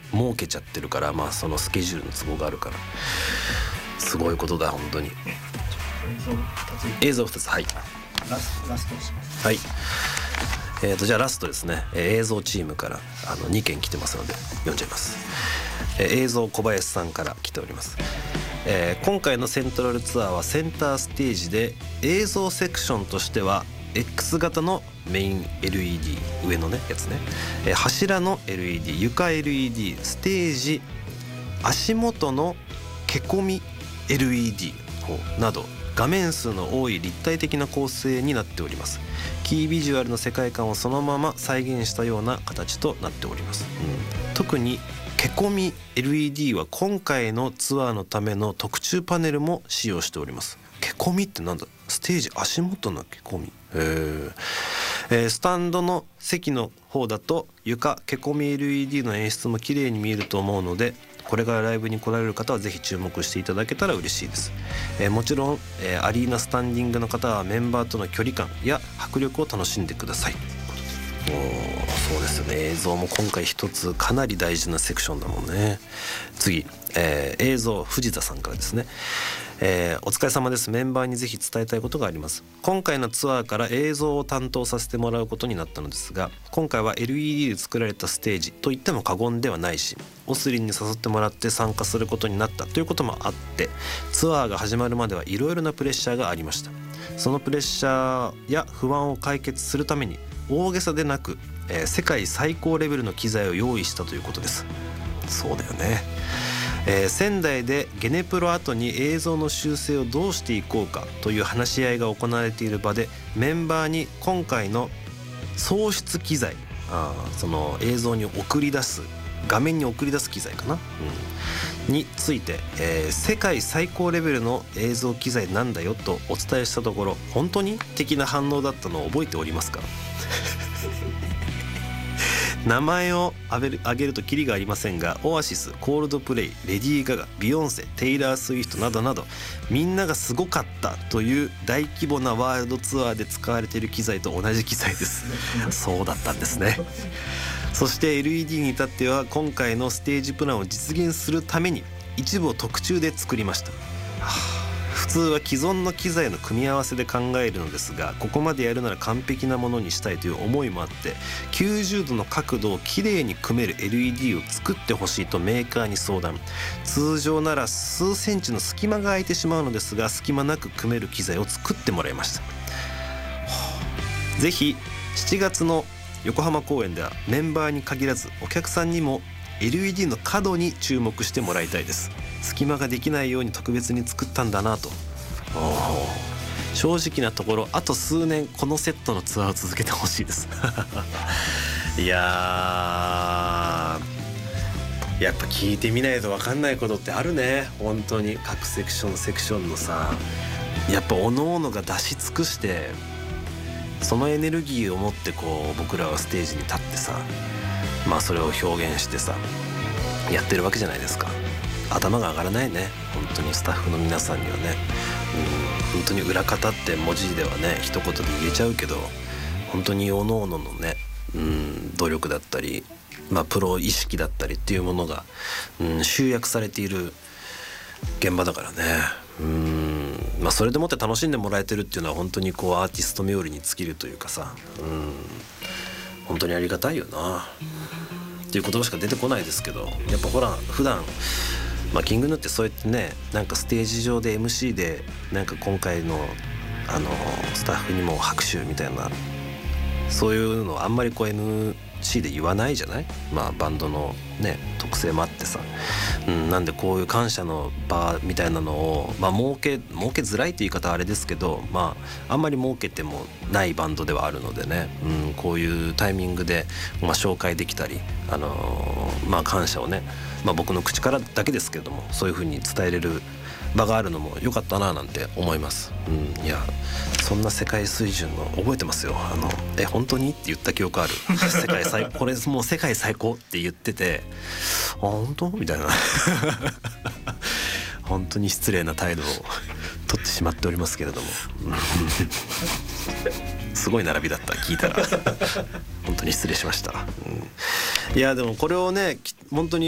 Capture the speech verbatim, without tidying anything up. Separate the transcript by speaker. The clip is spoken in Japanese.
Speaker 1: 設けちゃってるから、まあそのスケジュールの都合があるからすごいことだ本当に。映像ふたつ、はい、
Speaker 2: ラストラストにします。
Speaker 1: はい、えーとじゃあラストですね、えー、映像チームからあのにけん来てますので読んじゃいます。えー、映像小林さんから来ております。えー、今回のセントラルツアーはセンターステージで映像セクションとしては X 型のメイン エルイーディー 上のねやつね、えー、柱の エルイーディー、 床 エルイーディー、ステージ足元のけこみ エルイーディー など画面数の多い立体的な構成になっております。キービジュアルの世界観をそのまま再現したような形となっております。うん、特にけこみ エルイーディー は今回のツアーのための特注パネルも使用しております。けこみってなんだ？ステージ足元のけこみ。へー。えー、スタンドの席の方だと床けこみ エルイーディー の演出も綺麗に見えると思うので、これからライブに来られる方はぜひ注目していただけたら嬉しいです。えー、もちろん、えー、アリーナスタンディングの方はメンバーとの距離感や迫力を楽しんでください。おー、そうですよね。映像も今回一つかなり大事なセクションだもんね。次、えー、映像藤田さんからですね。えー、お疲れ様です。メンバーにぜひ伝えたいことがあります。今回のツアーから映像を担当させてもらうことになったのですが、今回は エルイーディー で作られたステージといっても過言ではないし、オスリンに誘ってもらって参加することになったということもあって、ツアーが始まるまではいろいろなプレッシャーがありました。そのプレッシャーや不安を解決するために大げさでなく、えー、世界最高レベルの機材を用意したということです。そうだよね。えー、仙台でゲネプロ後に映像の修正をどうしていこうかという話し合いが行われている場で、メンバーに今回の送出機材、あその映像に送り出す画面に送り出す機材かな、うん、について、えー、世界最高レベルの映像機材なんだよとお伝えしたところ、本当に的な反応だったのを覚えておりますか？名前を挙げる、挙げるとキリがありませんが、オアシス、コールドプレイ、レディー・ガガ、ビヨンセ、テイラー・スウィフトなどなど、みんながすごかったという大規模なワールドツアーで使われている機材と同じ機材です。そうだったんですね。そして エルイーディー に至っては今回のステージプランを実現するために一部を特注で作りました。はあ、普通は既存の機材の組み合わせで考えるのですが、ここまでやるなら完璧なものにしたいという思いもあって、きゅうじゅうどの角度をきれいに組める エルイーディー を作ってほしいとメーカーに相談。通常なら数センチの隙間が空いてしまうのですが、隙間なく組める機材を作ってもらいました。はあ、ぜひしちがつの横浜公演ではメンバーに限らずお客さんにも エルイーディー の角に注目してもらいたいです。隙間ができないように特別に作ったんだなと。正直なところあと数年このセットのツアーを続けてほしいです。いやー、やっぱ聞いてみないと分かんないことってあるね。本当に各セクションセクションのさ、やっぱ各々が出し尽くして、そのエネルギーを持ってこう僕らはステージに立ってさ、まあそれを表現してさやってるわけじゃないですか。頭が上がらないね、本当にスタッフの皆さんにはね。うん、本当に裏方って文字ではね一言で言えちゃうけど、本当に各々のね、うん、努力だったり、まあプロ意識だったりっていうものが、うん、集約されている現場だからね。うん、まあそれでもって楽しんでもらえてるっていうのは本当にこうアーティスト冥利に尽きるというかさ、うん、本当にありがたいよなっていう言葉しか出てこないですけど、やっぱほら普段まあキングヌーってそうやってね、なんかステージ上で エムシー でなんか今回のあのスタッフにも拍手みたいな、そういうのあんまりこう エムシー で言わないじゃない。まあバンドのね特性もあってさ、うん、なんでこういう感謝の場みたいなのをまあ儲け儲けづらいって言い方はあれですけど、まああんまり儲けてもないバンドではあるのでね、うん、こういうタイミングでまあ紹介できたり、あのー、まあ感謝をね、まあ僕の口からだけですけれどもそういう風に伝えれる場があるのも良かったななんて思います。うん、いやそんな世界水準の覚えてますよ。あのえ本当にって言った記憶ある。世界最これもう世界最高って言ってて、あ本当みたいな本当に失礼な態度を取ってしまっておりますけれどもすごい並びだった、聞いたら本当に失礼しました。うん、いやでもこれをね本当に